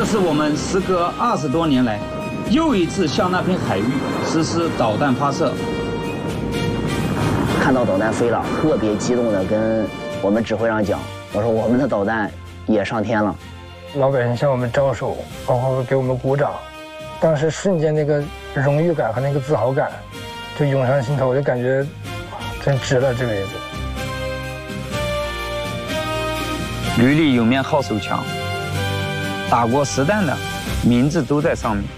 是我们时隔20多年来又一次向那片海域实施导弹发射。 看到导弹飞了，特别激动的跟我们指挥长讲，我说我们的导弹也上天了。 老百姓向我们招手，包括给我们鼓掌，当时瞬间那个荣誉感和那个自豪感就涌上心头，就感觉真值了这辈子。 屡立有面好手枪，打过实弹的名字都在上面，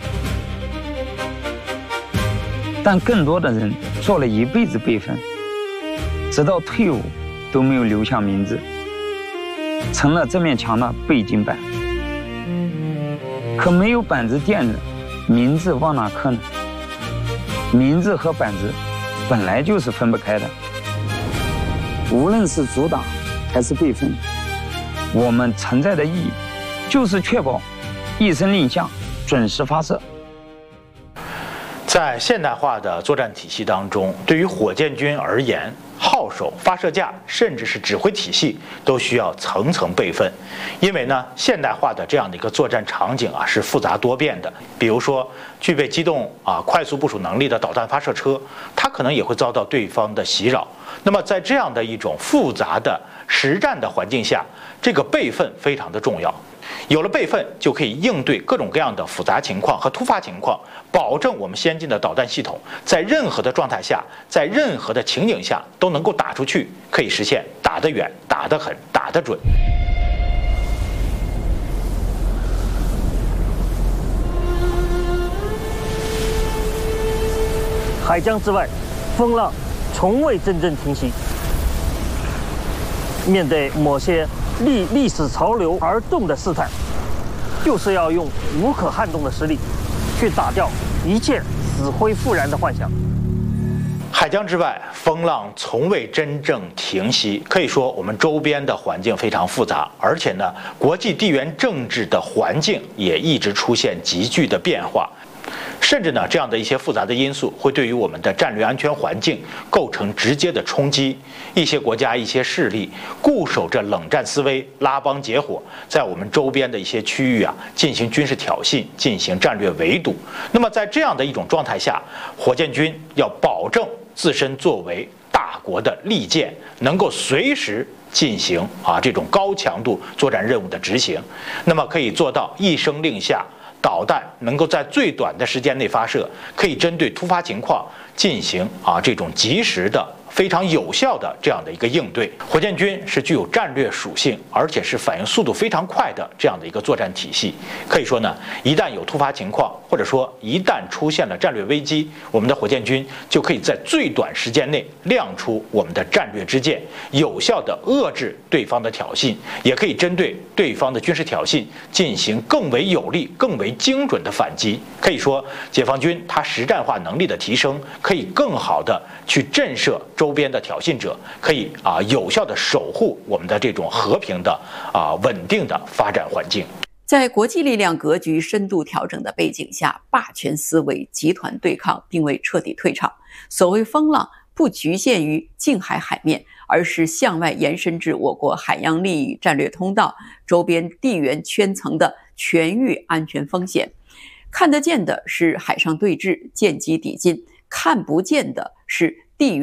但更多的人做了一辈子备份，直到退伍都没有留下名字，成了这面墙的背景板。可没有板子垫着，名字往哪刻呢？名字和板子本来就是分不开的。无论是阻挡还是备份，我们存在的意义就是确保一声令下，准时发射。 在现代化的作战体系当中，对于火箭军而言，号手、发射架，甚至是指挥体系，都需要层层备份。因为呢，现代化的这样的一个作战场景是复杂多变的。比如说，具备机动快速部署能力的导弹发射车，它可能也会遭到对方的袭扰。那么在这样的一种复杂的实战的环境下，这个备份非常的重要。有了备份，就可以应对各种各样的复杂情况和突发情况，保证我们先进的导弹系统在任何的状态下，在任何的情景下都能够打出去，可以实现打得远、打得狠、打得准。 海疆之外，风浪从未真正停息。面对某些逆历史潮流而动的事态，就是要用无可撼动的实力，去打掉一切死灰复燃的幻想。 海疆之外，风浪从未真正停息。可以说，我们周边的环境非常复杂，而且呢，国际地缘政治的环境也一直出现急剧的变化。甚至呢，这样的一些复杂的因素会对于我们的战略安全环境构成直接的冲击。一些国家、一些势力固守着冷战思维，拉帮结伙，在我们周边的一些区域进行军事挑衅，进行战略围堵。那么在这样的一种状态下，火箭军要保证自身作为大国的利剑，能够随时进行这种高强度作战任务的执行，那么可以做到一声令下，导弹能够在最短的时间内发射，可以针对突发情况进行这种及时的、非常有效的这样的一个应对。火箭军是具有战略属性，而且是反应速度非常快的这样的一个作战体系。可以说呢，一旦有突发情况，或者说一旦出现了战略危机，我们的火箭军就可以在最短时间内亮出我们的战略之剑，有效地遏制对方的挑衅，也可以针对对方的军事挑衅进行更为有力、更为精准的反击。可以说，解放军它实战化能力的提升，可以更好地去震慑周边的挑衅者，可以有效地守护我们的这种和平的稳定的发展环境。 在国际力量格局深度调整的背景下，霸权思维、集团对抗并未彻底退场。所谓风浪，不局限于近海海面，而是向外延伸至我国海洋利益战略通道、周边地缘圈层的全域安全风险。看得见的是海上对峙、舰机抵近，看不见的是